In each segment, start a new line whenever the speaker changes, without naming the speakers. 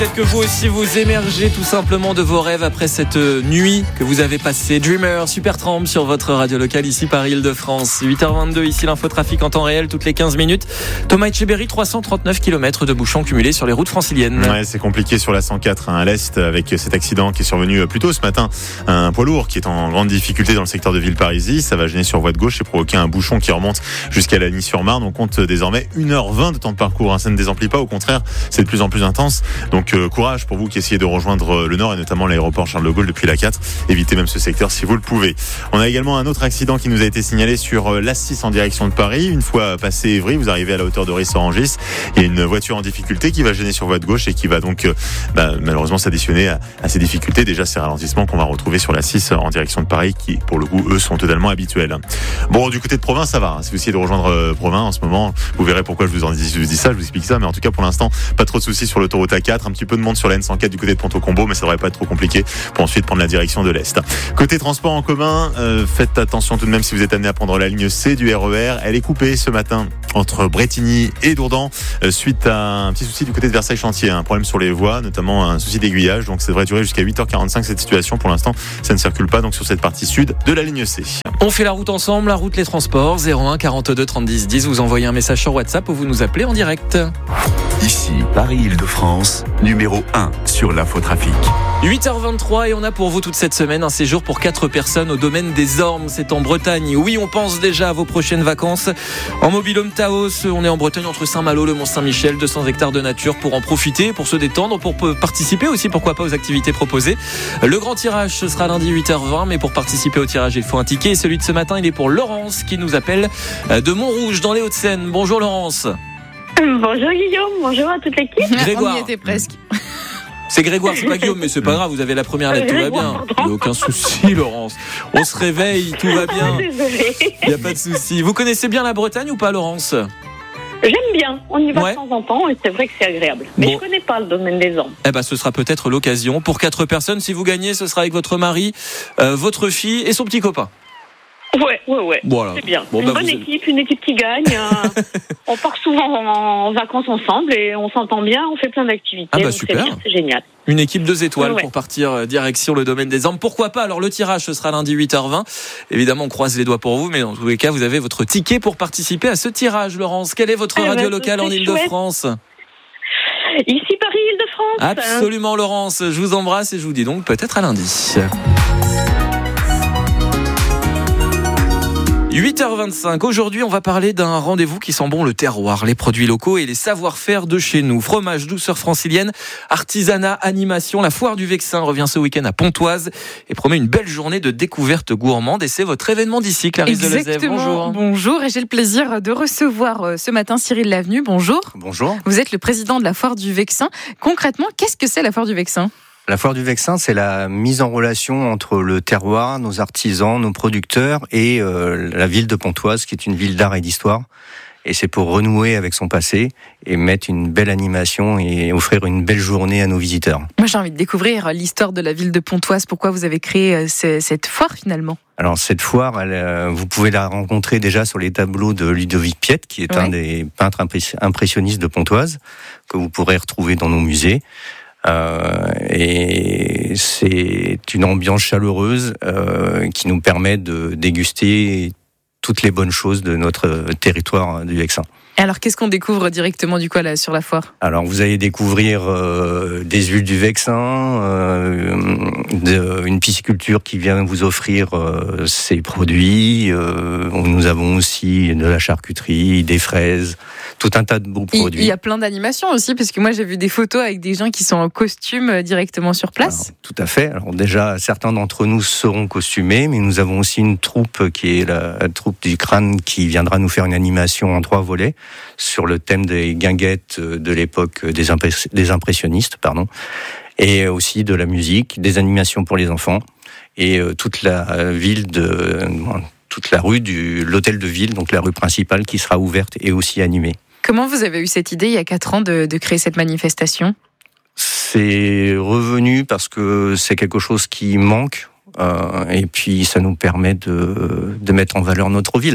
Peut-être que vous aussi vous émergez tout simplement de vos rêves après cette nuit que vous avez passée. Dreamer, Supertramp sur votre radio locale ici Paris-Île-de-France. 8h22 ici l'infotrafic en temps réel toutes les 15 minutes. Thomas Etcheberry, 339 km de bouchons cumulés sur les routes franciliennes.
Ouais, c'est compliqué sur la 104 à l'est avec cet accident qui est survenu plus tôt ce matin. Un poids lourd qui est en grande difficulté dans le secteur de Villeparisis. Ça va gêner sur voie de gauche et provoquer un bouchon qui remonte jusqu'à Lagny-sur-Marne. On compte désormais 1h20 de temps de parcours. Ça ne désemplit pas, au contraire, c'est de plus en plus intense. Donc courage pour vous qui essayez de rejoindre le nord et notamment l'aéroport Charles de Gaulle depuis la 4. Évitez même ce secteur si vous le pouvez. On a également un autre accident qui nous a été signalé sur l'A6 en direction de Paris. Une fois passé Évry, vous arrivez à la hauteur de Ris-Orangis. Il y a une voiture en difficulté qui va gêner sur voie de gauche et qui va donc malheureusement s'additionner à ces difficultés. Déjà ces ralentissements qu'on va retrouver sur l'A6 en direction de Paris qui pour le coup eux sont totalement habituels. Bon, du côté de Provins ça va. Si vous essayez de rejoindre Provins en ce moment, vous verrez pourquoi je vous dis ça, je vous explique ça, mais en tout cas pour l'instant pas trop de soucis sur l'autoroute A4, un petit peu de monde sur la N104 du côté de Ponto-Combo, mais ça devrait pas être trop compliqué pour ensuite prendre la direction de l'Est. Côté transport en commun, faites attention tout de même si vous êtes amené à prendre la ligne C du RER. Elle est coupée ce matin entre Bretigny et Dourdan suite à un petit souci du côté de Versailles-Chantier, un problème sur les voies, notamment un souci d'aiguillage, donc ça devrait durer jusqu'à 8h45 cette situation. Pour l'instant, ça ne circule pas donc sur cette partie sud de la ligne C.
On fait la route ensemble, la route les transports, 01 42 30 10 10, vous envoyez un message sur WhatsApp ou vous nous appelez en direct.
Ici, Paris-Île-de-France, numéro 1 sur l'infotrafic.
8h23 et on a pour vous toute cette semaine un séjour pour 4 personnes au domaine des Ormes. C'est en Bretagne. Oui, on pense déjà à vos prochaines vacances. En mobil-home Taos, on est en Bretagne entre Saint-Malo, le Mont-Saint-Michel, 200 hectares de nature pour en profiter, pour se détendre, pour participer aussi, pourquoi pas, aux activités proposées. Le grand tirage, ce sera lundi 8h20, mais pour participer au tirage, il faut un ticket. Et celui de ce matin, il est pour Laurence qui nous appelle de Montrouge dans les Hauts-de-Seine. Bonjour Laurence.
Bonjour Guillaume, bonjour à toute l'équipe.
Grégoire.
On y était presque.
C'est Grégoire, c'est pas Guillaume, mais c'est pas grave, vous avez la première lettre, tout va bien. Il n'y a aucun souci, Laurence. On se réveille, tout va bien.
Désolée.
Il n'y a pas de souci. Vous connaissez bien la Bretagne ou pas, Laurence ?
J'aime bien, on y va
Ouais.
de temps en temps et c'est vrai que c'est agréable. Mais
Bon.
je connais pas le domaine des Ormes.
Eh ben, ce sera peut-être l'occasion. Pour 4 personnes, si vous gagnez, ce sera avec votre mari, votre fille et son petit copain.
Ouais.
Voilà.
C'est bien.
Bon,
Une
bah,
bonne
vous-
équipe, une équipe qui gagne. On part souvent en vacances ensemble et on s'entend bien, on fait plein d'activités.
Ah bah,
donc
super.
C'est bien, c'est génial.
Une équipe 2 étoiles
Ouais.
pour partir direction le domaine des Ormes. Pourquoi pas ? Alors, le tirage, ce sera lundi 8h20. Évidemment, on croise les doigts pour vous, mais dans tous les cas, vous avez votre ticket pour participer à ce tirage, Laurence. Quelle est votre
Eh ben,
radio locale en
c'est
Île-de-France ?
Ici Paris-Île-de-France.
Absolument, Laurence. Je vous embrasse et je vous dis donc peut-être à lundi. 8h25. Aujourd'hui, on va parler d'un rendez-vous qui sent bon le terroir, les produits locaux et les savoir-faire de chez nous. Fromage, douceur francilienne, artisanat, animation. La foire du Vexin revient ce week-end à Pontoise et promet une belle journée de découverte gourmande. Et c'est votre événement d'ici, Clarisse Delezève.
Exactement.
Bonjour.
Bonjour, et j'ai le plaisir de recevoir ce matin Cyril Lavenu. Bonjour.
Bonjour.
Vous êtes le président de la foire du Vexin. Concrètement, qu'est-ce que c'est la foire du Vexin ?
La foire du Vexin, c'est la mise en relation entre le terroir, nos artisans, nos producteurs et la ville de Pontoise, qui est une ville d'art et d'histoire. Et c'est pour renouer avec son passé et mettre une belle animation et offrir une belle journée à nos visiteurs.
Moi, j'ai envie de découvrir l'histoire de la ville de Pontoise. Pourquoi vous avez créé cette foire finalement ?
Alors cette foire, vous pouvez la rencontrer déjà sur les tableaux de Ludovic Piette, qui est un des peintres impressionnistes de Pontoise, que vous pourrez retrouver dans nos musées. Et c'est une ambiance chaleureuse qui nous permet de déguster toutes les bonnes choses de notre territoire du Vexin.
Alors, qu'est-ce qu'on découvre directement du coup sur la foire ?
Alors, vous allez découvrir des huiles du Vexin, une pisciculture qui vient vous offrir ses produits. Nous avons aussi de la charcuterie, des fraises, tout un tas de beaux produits.
Il y a plein d'animations aussi, parce que moi j'ai vu des photos avec des gens qui sont en costume directement sur place.
Alors, tout à fait. Alors déjà, certains d'entre nous seront costumés, mais nous avons aussi une troupe qui est la troupe du Crâne qui viendra nous faire une animation en 3 volets sur le thème des guinguettes de l'époque des impressionnistes, et aussi de la musique, des animations pour les enfants et toute la rue de l'hôtel de ville, donc la rue principale qui sera ouverte et aussi animée.
Comment vous avez eu cette idée il y a 4 ans de créer cette manifestation ?
C'est revenu parce que c'est quelque chose qui manque et puis ça nous permet de mettre en valeur notre ville.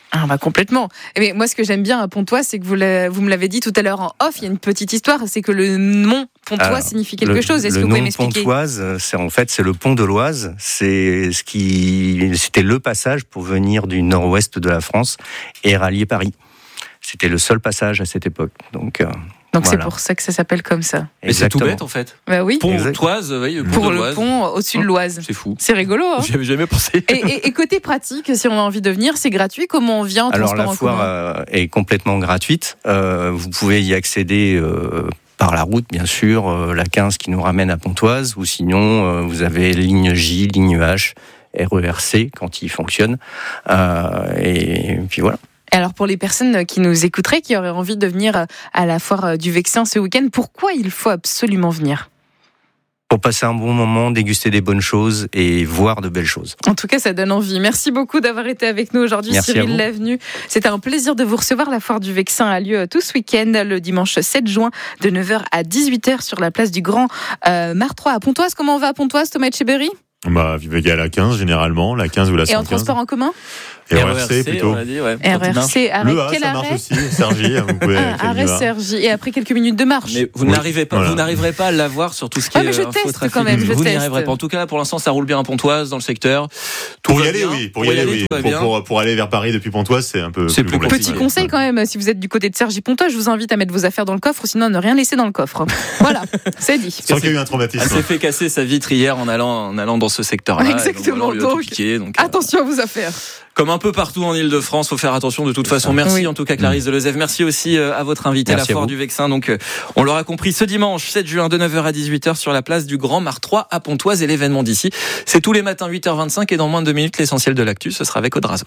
Ah bah complètement. Mais moi, ce que j'aime bien à Pontoise, c'est que vous me l'avez dit tout à l'heure en off, il y a une petite histoire, c'est que le nom Pontoise signifie quelque chose. Est-ce que vous pouvez m'expliquer ?
Le nom Pontoise, c'est le pont de l'Oise. C'était le passage pour venir du nord-ouest de la France et rallier Paris. C'était le seul passage à cette époque. Donc
voilà. C'est pour ça que ça s'appelle comme ça.
Mais c'est tout bête en fait.
Bah oui.
Pontoise,
pour le pont au-dessus de l'Oise.
C'est fou.
C'est rigolo. Hein.
J'y avais jamais pensé.
Et côté pratique, si on a envie de venir, c'est gratuit. Comment on vient en transport en commun ?
Alors la foire est complètement gratuite. Vous pouvez y accéder par la route, bien sûr, la 15 qui nous ramène à Pontoise, ou sinon vous avez ligne J, ligne H, RERC quand il fonctionne. Et puis voilà.
Alors pour les personnes qui nous écouteraient, qui auraient envie de venir à la foire du Vexin ce week-end, pourquoi il faut absolument venir ?
Pour passer un bon moment, déguster des bonnes choses et voir de belles choses.
En tout cas, ça donne envie. Merci beaucoup d'avoir été avec nous aujourd'hui,
Merci
Cyril Lavenu. C'était un plaisir de vous recevoir. La foire du Vexin a lieu tout ce week-end, le dimanche 7 juin, de 9h à 18h sur la place du Grand Martroi à Pontoise. Comment on va à Pontoise, Thomas Etcheberry ?
Vivega à la 15 généralement, la 15 ou la 115.
Et en transport en commun ?
RERC plutôt.
On a dit, RERC, arrêt,
le A,
quel
ça
arrêt
marche aussi, Sergi, vous pouvez
arrêt Sergi, et après quelques minutes de marche.
Mais vous n'arriverez pas à l'avoir sur tout ce qui est
mais je teste quand même,
vous n'y arriverez pas. En tout cas, pour l'instant, ça roule bien à Pontoise, dans le secteur.
Pour y aller, oui. Pour aller vers Paris depuis Pontoise, c'est un peu plus compliqué.
Petit conseil quand même, si vous êtes du côté de Cergy-Pontoise, je vous invite à mettre vos affaires dans le coffre, sinon ne rien laisser dans le coffre. Voilà, c'est dit.
Sans qu'il y ait eu un traumatisme.
Elle s'est fait casser sa vitre hier en allant dans ce secteur-là.
Exactement, donc attention à vos affaires.
Comme un peu partout en Ile-de-France, faut faire attention de toute façon. Merci en tout cas Clarisse Delezève. Merci aussi à votre invité à la foire du Vexin. Donc on l'aura compris, ce dimanche 7 juin de 9h à 18h sur la place du Grand Martroi à Pontoise, et l'événement d'ici, c'est tous les matins 8h25, et dans moins de 2 minutes l'essentiel de l'actu, ce sera avec Audrazo.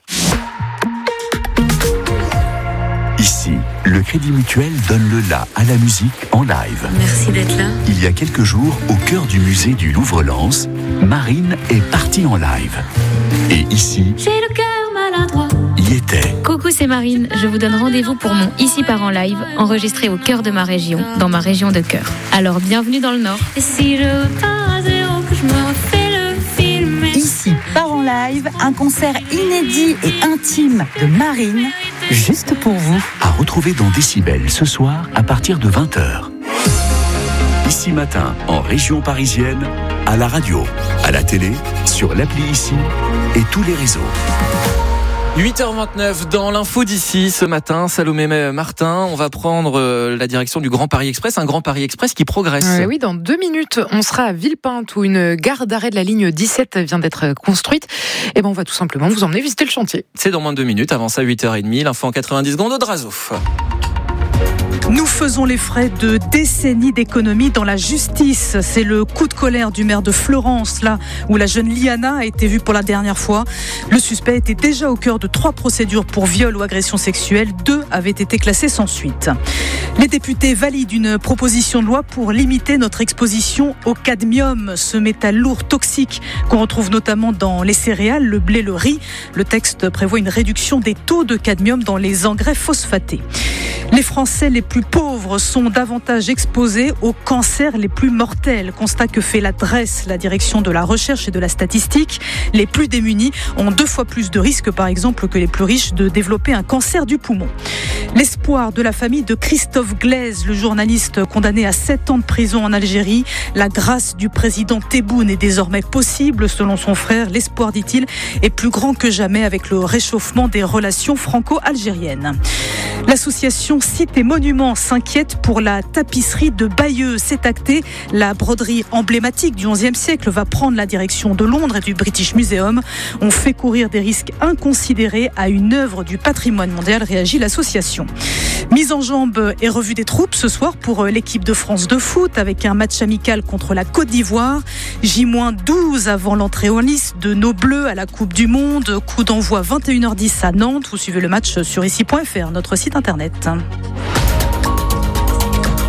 Ici, le Crédit Mutuel donne le la à la musique en live.
Merci d'être là.
Il y a quelques jours, au cœur du musée du Louvre-Lens, Marine est partie en live. Et ici,
j'ai le cœur maladroit.
Y était.
Coucou, c'est Marine. Je vous donne rendez-vous pour mon Ici part en live, enregistré au cœur de ma région, dans ma région de cœur. Alors, bienvenue dans le Nord. Et si je pars à zéro, que je me refais le film.
Ici part en live, un concert inédit et intime de Marine, juste pour vous.
À retrouver dans Décibel ce soir à partir de 20h. Ici matin, en région parisienne, à la radio, à la télé, sur l'appli Ici et tous les réseaux.
8h29 dans l'info d'ici ce matin, Salomé Martin, on va prendre la direction du Grand Paris Express, un Grand Paris Express qui progresse.
Oui, dans 2 minutes, on sera à Villepinte où une gare d'arrêt de la ligne 17 vient d'être construite. Et on va tout simplement vous emmener visiter le chantier. C'est dans moins de 2 minutes, avant ça 8h30, l'info en 90 secondes, Audrazo.
Nous faisons les frais de décennies d'économie dans la justice. C'est le coup de colère du maire de Florence, là où la jeune Liana a été vue pour la dernière fois. Le suspect était déjà au cœur de 3 procédures pour viol ou agression sexuelle. 2 avaient été classées sans suite. Les députés valident une proposition de loi pour limiter notre exposition au cadmium, ce métal lourd toxique qu'on retrouve notamment dans les céréales, le blé, le riz. Le texte prévoit une réduction des taux de cadmium dans les engrais phosphatés. Les Français les plus pauvres sont davantage exposés aux cancers les plus mortels. Constat que fait la DRES, la direction de la recherche et de la statistique. Les plus démunis ont 2 fois plus de risques, par exemple, que les plus riches de développer un cancer du poumon. L'espoir de la famille de Christophe Glaise, le journaliste condamné à 7 ans de prison en Algérie. La grâce du président Tebboune est désormais possible, selon son frère. L'espoir, dit-il, est plus grand que jamais avec le réchauffement des relations franco-algériennes. L'association Sites et Monuments s'inquiète pour la tapisserie de Bayeux. C'est acté, la broderie emblématique du XIe siècle va prendre la direction de Londres et du British Museum. On fait courir des risques inconsidérés à une œuvre du patrimoine mondial, réagit l'association. Mise en jambe et revue des troupes ce soir pour l'équipe de France de foot avec un match amical contre la Côte d'Ivoire. J-12 avant l'entrée en lice de nos Bleus à la Coupe du Monde. Coup d'envoi 21h10 à Nantes. Vous suivez le match sur ici.fr, notre site internet.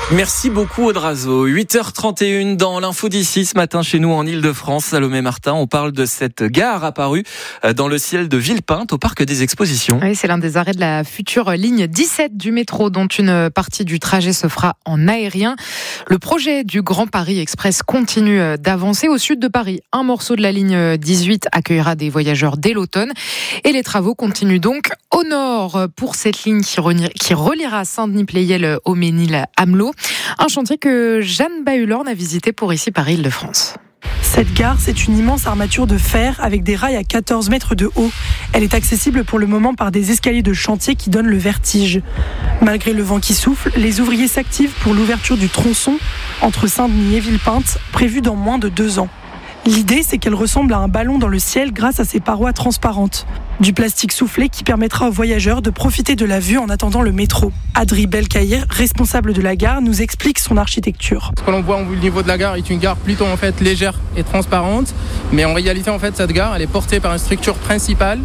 Merci beaucoup Audrazo. 8h31 dans l'info d'ici ce matin chez nous en Ile-de-France. Salomé Martin, on parle de cette gare apparue dans le ciel de Villepinte au parc des Expositions.
Oui, c'est l'un des arrêts de la future ligne 17 du métro dont une partie du trajet se fera en aérien. Le projet du Grand Paris Express continue d'avancer au sud de Paris. Un morceau de la ligne 18 accueillera des voyageurs dès l'automne et les travaux continuent donc au nord pour cette ligne qui reliera Saint-Denis-Pleyel au Ménil-Amelot. Un chantier que Jeanne Bahulorn a visité pour Ici Paris Île-de-France.
Cette gare, c'est une immense armature de fer avec des rails à 14 mètres de haut. Elle est accessible pour le moment par des escaliers de chantier qui donnent le vertige. Malgré le vent qui souffle, les ouvriers s'activent pour l'ouverture du tronçon entre Saint-Denis et Villepinte, prévu dans moins de 2 ans. L'idée, c'est qu'elle ressemble à un ballon dans le ciel grâce à ses parois transparentes. Du plastique soufflé qui permettra aux voyageurs de profiter de la vue en attendant le métro. Adri Belkaïr, responsable de la gare, nous explique son architecture.
Ce que l'on voit au niveau de la gare est une gare plutôt légère et transparente, mais en réalité cette gare elle est portée par une structure principale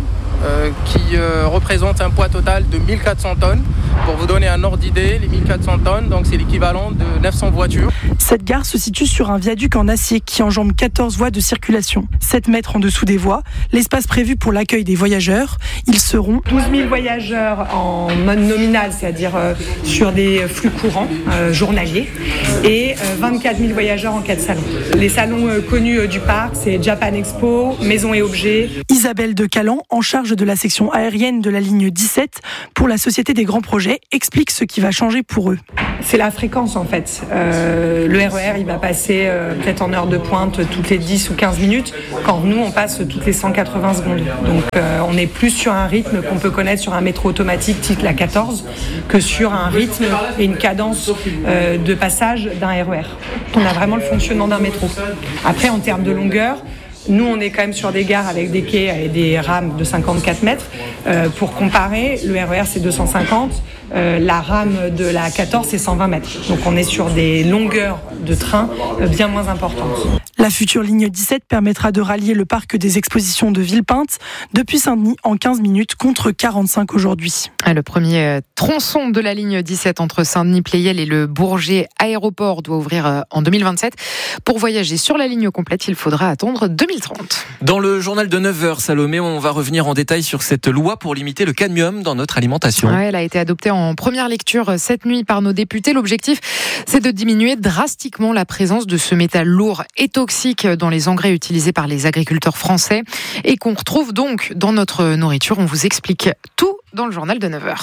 qui représente un poids total de 1400 tonnes. Pour vous donner un ordre d'idée, les 1400 tonnes, donc c'est l'équivalent de 900 voitures.
Cette gare se situe sur un viaduc en acier qui enjambe 14 voies de circulation. 7 mètres en dessous des voies, l'espace prévu pour l'accueil des voyageurs. Ils seront
12 000 voyageurs en mode nominal, c'est-à-dire sur des flux courants journaliers, et 24 000 voyageurs en 4 salons. Les salons connus du parc, c'est Japan Expo, Maison et Objets.
Isabelle de Calan, en charge de la section aérienne de la ligne 17 pour la Société des Grands Projets, explique ce qui va changer pour eux.
C'est la fréquence en fait. Le RER il va passer peut-être en heure de pointe toutes les 10 ou 15 minutes, quand nous on passe toutes les 180 secondes. Donc on est plus sur un rythme qu'on peut connaître sur un métro automatique type la 14 que sur un rythme et une cadence de passage d'un RER. On a vraiment le fonctionnement d'un métro. Après en termes de longueur, nous, on est quand même sur des gares avec des quais et des rames de 54 mètres. Pour comparer, le RER, c'est 250. La rame de la 14, c'est 120 mètres. Donc, on est sur des longueurs de train bien moins importantes.
La future ligne 17 permettra de rallier le parc des expositions de Villepinte depuis Saint-Denis en 15 minutes contre 45 aujourd'hui.
Le premier tronçon de la ligne 17 entre Saint-Denis-Pleyel et le Bourget Aéroport doit ouvrir en 2027. Pour voyager sur la ligne complète, il faudra attendre 2030.
Dans le journal de 9h, Salomé, on va revenir en détail sur cette loi pour limiter le cadmium dans notre alimentation.
Ouais, elle a été adoptée en première lecture cette nuit par nos députés. L'objectif, c'est de diminuer drastiquement la présence de ce métal lourd et toxique dans les engrais utilisés par les agriculteurs français et qu'on retrouve donc dans notre nourriture. On vous explique tout dans le journal de 9h.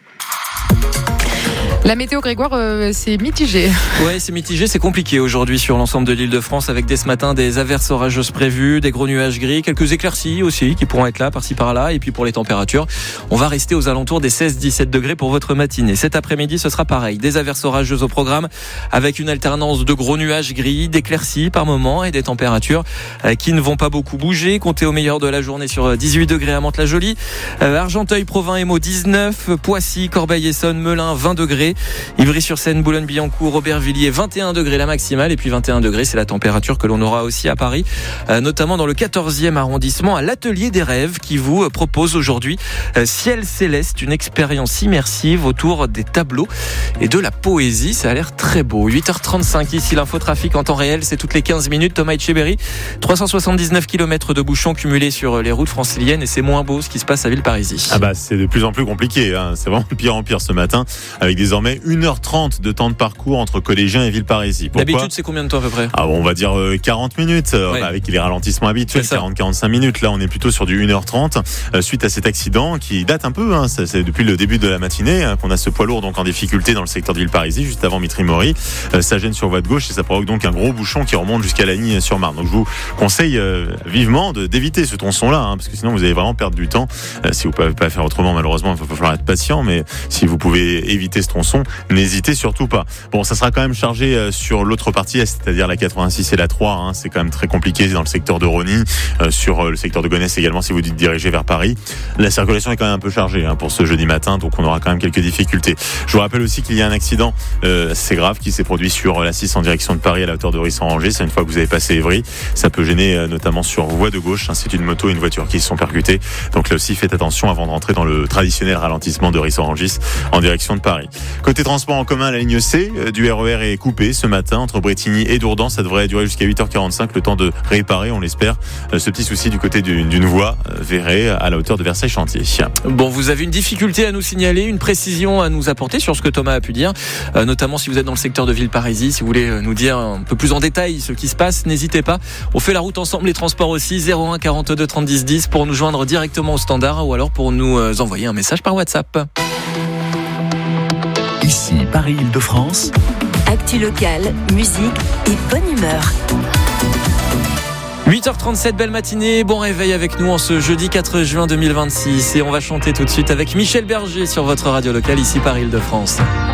La météo, Grégoire, c'est mitigé.
Ouais, c'est mitigé, c'est compliqué aujourd'hui sur l'ensemble de l'Île-de-France avec dès ce matin des averses orageuses prévues, des gros nuages gris, quelques éclaircies aussi qui pourront être là, par-ci par-là. Et puis pour les températures, on va rester aux alentours des 16-17 degrés pour votre matinée. Cet après-midi, ce sera pareil. Des averses orageuses au programme avec une alternance de gros nuages gris, d'éclaircies par moment et des températures qui ne vont pas beaucoup bouger. Comptez au meilleur de la journée sur 18 degrés à Mantes-la-Jolie, Argenteuil, Provins et Meaux 19, Poissy, Corbeil-Essonnes, Melun 20 degrés. Ivry-sur-Seine, Boulogne-Billancourt, Aubervilliers, 21 degrés la maximale. Et puis 21 degrés, c'est la température que l'on aura aussi à Paris, notamment dans le 14e arrondissement, à l'Atelier des Rêves, qui vous propose aujourd'hui Ciel Céleste, une expérience immersive autour des tableaux et de la poésie. Ça a l'air très beau. 8h35 ici, l'infotrafic en temps réel, c'est toutes les 15 minutes. Thomas Etcheberry, 379 km de bouchons cumulés sur les routes franciliennes et c'est moins beau ce qui se passe à Villeparisis.
Ah bah c'est de plus en plus compliqué, hein. C'est vraiment de pire en pire ce matin, avec désormais 1h30 de temps de parcours entre collégiens et Villeparisis.
D'habitude, c'est combien de temps à peu près ?
On va dire 40 minutes, avec les ralentissements habituels, 40-45 minutes. Là, on est plutôt sur du 1h30, suite à cet accident qui date un peu, hein. C'est depuis le début de la matinée qu'on a ce poids lourd donc en difficulté dans le secteur de Villeparisis, juste avant Mitry-Mory. Ça gêne sur voie de gauche et ça provoque donc un gros bouchon qui remonte jusqu'à Lagny-sur-Marne. Donc je vous conseille vivement d'éviter ce tronçon-là, hein, parce que sinon vous allez vraiment perdre du temps. Si vous ne pouvez pas faire autrement, malheureusement, il va falloir être patient, mais si vous pouvez éviter ce tronçon, n'hésitez surtout pas. Bon, ça sera quand même chargé sur l'autre partie, c'est-à-dire la 86 et la 3. Hein. C'est quand même très compliqué dans le secteur de Rosny, sur le secteur de Gonesse également si vous dirigez vers Paris. La circulation est quand même un peu chargée pour ce jeudi matin, donc on aura quand même quelques difficultés. Je vous rappelle aussi qu'il y a un accident assez grave qui s'est produit sur la 6 en direction de Paris à la hauteur de Ris-en-Rangé. C'est une fois que vous avez passé Évry. Ça peut gêner notamment sur voie de gauche. Hein. C'est une moto et une voiture qui se sont percutées. Donc là aussi, faites attention avant de rentrer dans le traditionnel ralentissement de Ris-en-Rangis en direction de Paris. Côté transport en commun, la ligne C du RER est coupée ce matin entre Brétigny et Dourdan. Ça devrait durer jusqu'à 8h45, le temps de réparer, on l'espère, ce petit souci du côté d'une voie verrée à la hauteur de Versailles-Chantier.
Bon, vous avez une difficulté à nous signaler, une précision à nous apporter sur ce que Thomas a pu dire, notamment si vous êtes dans le secteur de Villeparisis, si vous voulez nous dire un peu plus en détail ce qui se passe, n'hésitez pas. On fait la route ensemble, les transports aussi, 01 42 30 10 10 pour nous joindre directement au standard ou alors pour nous envoyer un message par WhatsApp.
Ici, Paris-Île-de-France.
Actu locale, musique et bonne humeur.
8h37, belle matinée, bon réveil avec nous en ce jeudi 4 juin 2026 et on va chanter tout de suite avec Michel Berger sur votre radio locale ici Paris-Île-de-France.